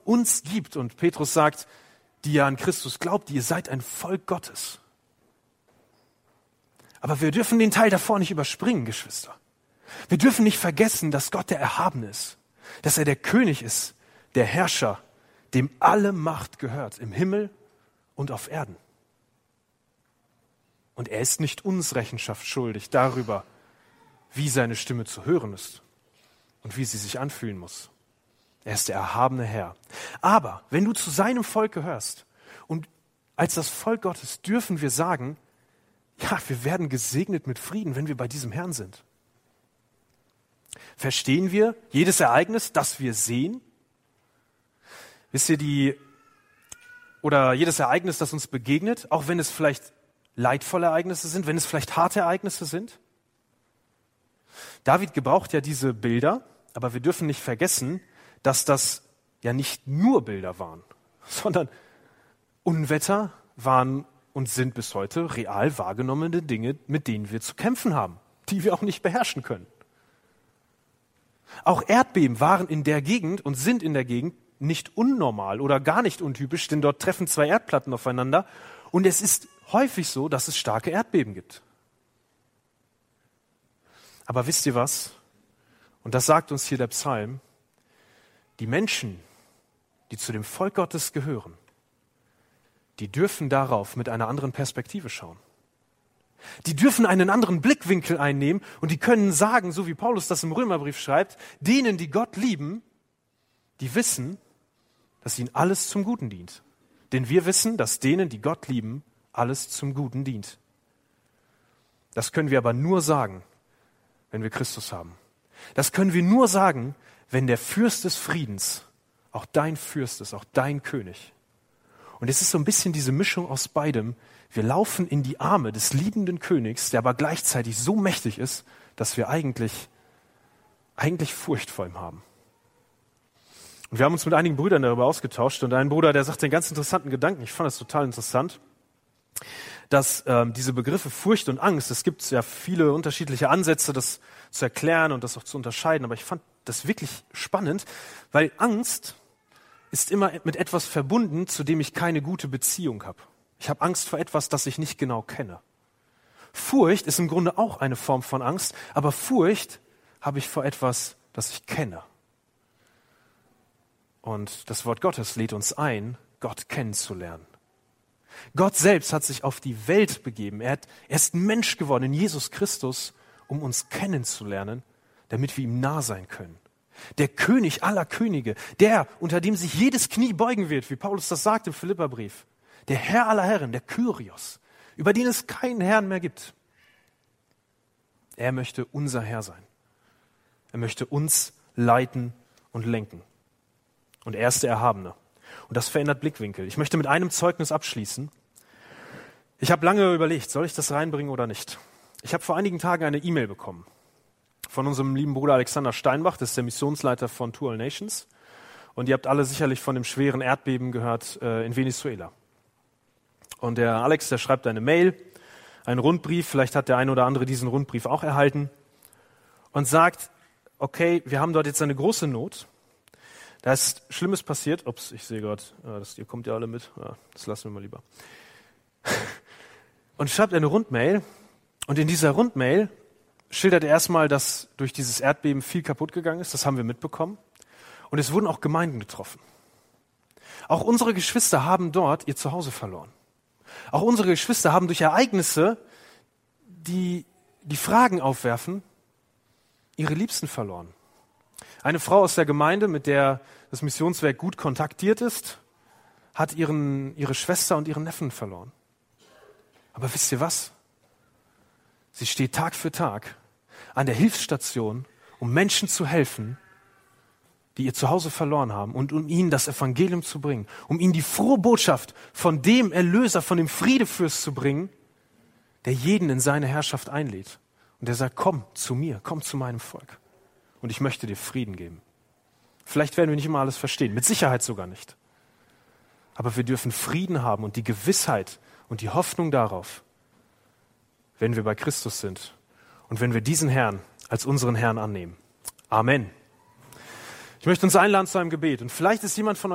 uns gibt. Und Petrus sagt, die ihr an Christus glaubt, ihr seid ein Volk Gottes. Aber wir dürfen den Teil davor nicht überspringen, Geschwister. Wir dürfen nicht vergessen, dass Gott der Erhabene ist, dass er der König ist, der Herrscher, dem alle Macht gehört, im Himmel und auf Erden. Und er ist nicht uns Rechenschaft schuldig darüber, wie seine Stimme zu hören ist und wie sie sich anfühlen muss. Er ist der erhabene Herr. Aber wenn du zu seinem Volk gehörst und als das Volk Gottes dürfen wir sagen, ja, wir werden gesegnet mit Frieden, wenn wir bei diesem Herrn sind. Verstehen wir jedes Ereignis, das wir sehen? Wisst ihr, jedes Ereignis, das uns begegnet, auch wenn es vielleicht leidvolle Ereignisse sind, wenn es vielleicht harte Ereignisse sind? David gebraucht ja diese Bilder, aber wir dürfen nicht vergessen, dass das ja nicht nur Bilder waren, sondern Unwetter waren und sind bis heute real wahrgenommene Dinge, mit denen wir zu kämpfen haben, die wir auch nicht beherrschen können. Auch Erdbeben waren in der Gegend und sind in der Gegend nicht unnormal oder gar nicht untypisch, denn dort treffen zwei Erdplatten aufeinander und es ist häufig so, dass es starke Erdbeben gibt. Aber wisst ihr was? Und das sagt uns hier der Psalm, die Menschen, die zu dem Volk Gottes gehören, die dürfen darauf mit einer anderen Perspektive schauen. Die dürfen einen anderen Blickwinkel einnehmen und die können sagen, so wie Paulus das im Römerbrief schreibt, denen, die Gott lieben, die wissen, dass ihnen alles zum Guten dient. Denn wir wissen, dass denen, die Gott lieben, alles zum Guten dient. Das können wir aber nur sagen, wenn wir Christus haben. Das können wir nur sagen, wenn der Fürst des Friedens auch dein Fürst ist, auch dein König. Und es ist so ein bisschen diese Mischung aus beidem. Wir laufen in die Arme des liebenden Königs, der aber gleichzeitig so mächtig ist, dass wir eigentlich Furcht vor ihm haben. Und wir haben uns mit einigen Brüdern darüber ausgetauscht und ein Bruder, der sagt einen ganz interessanten Gedanken, ich fand das total interessant, dass diese Begriffe Furcht und Angst, es gibt ja viele unterschiedliche Ansätze, das zu erklären und das auch zu unterscheiden, aber ich fand das wirklich spannend, weil Angst ist immer mit etwas verbunden, zu dem ich keine gute Beziehung habe. Ich habe Angst vor etwas, das ich nicht genau kenne. Furcht ist im Grunde auch eine Form von Angst, aber Furcht habe ich vor etwas, das ich kenne. Und das Wort Gottes lädt uns ein, Gott kennenzulernen. Gott selbst hat sich auf die Welt begeben. Er ist Mensch geworden in Jesus Christus, um uns kennenzulernen, damit wir ihm nah sein können. Der König aller Könige, der, unter dem sich jedes Knie beugen wird, wie Paulus das sagt im Philipperbrief. Der Herr aller Herren, der Kyrios, über den es keinen Herrn mehr gibt. Er möchte unser Herr sein. Er möchte uns leiten und lenken. Und er ist der Erhabene. Und das verändert Blickwinkel. Ich möchte mit einem Zeugnis abschließen. Ich habe lange überlegt, soll ich das reinbringen oder nicht? Ich habe vor einigen Tagen eine E-Mail bekommen von unserem lieben Bruder Alexander Steinbach, das ist der Missionsleiter von Two All Nations. Und ihr habt alle sicherlich von dem schweren Erdbeben gehört in Venezuela. Und der Alex, der schreibt eine Mail, einen Rundbrief, vielleicht hat der eine oder andere diesen Rundbrief auch erhalten und sagt, okay, wir haben dort jetzt eine große Not. Da ist Schlimmes passiert. Ups, ich sehe gerade, ihr kommt ja alle mit. Ja, das lassen wir mal lieber. Und schreibt eine Rundmail. Und in dieser Rundmail schildert er erstmal, dass durch dieses Erdbeben viel kaputt gegangen ist. Das haben wir mitbekommen. Und es wurden auch Gemeinden getroffen. Auch unsere Geschwister haben dort ihr Zuhause verloren. Auch unsere Geschwister haben durch Ereignisse, die Fragen aufwerfen, ihre Liebsten verloren. Eine Frau aus der Gemeinde, mit der das Missionswerk gut kontaktiert ist, hat ihre Schwester und ihren Neffen verloren. Aber wisst ihr was? Sie steht Tag für Tag an der Hilfsstation, um Menschen zu helfen, die ihr Zuhause verloren haben und um ihnen das Evangelium zu bringen, um ihnen die frohe Botschaft von dem Erlöser, von dem Friedefürst zu bringen, der jeden in seine Herrschaft einlädt. Und der sagt, komm zu mir, komm zu meinem Volk. Und ich möchte dir Frieden geben. Vielleicht werden wir nicht immer alles verstehen, mit Sicherheit sogar nicht. Aber wir dürfen Frieden haben und die Gewissheit und die Hoffnung darauf, wenn wir bei Christus sind und wenn wir diesen Herrn als unseren Herrn annehmen. Amen. Ich möchte uns einladen zu einem Gebet. Und vielleicht ist jemand von euch